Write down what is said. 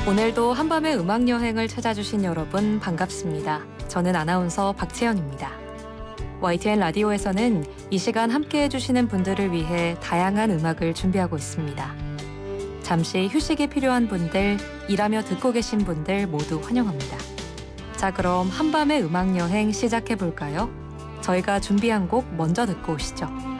오늘도 한밤의 음악 여행을 찾아주신 여러분 반갑습니다. 저는 아나운서 박채연입니다. YTN 라디오에서는 이 시간 함께해 주시는 분들을 위해 다양한 음악을 준비하고 있습니다. 잠시 휴식이 필요한 분들, 일하며 듣고 계신 분들 모두 환영합니다. 자, 그럼 한밤의 음악 여행 시작해 볼까요? 저희가 준비한 곡 먼저 듣고 오시죠.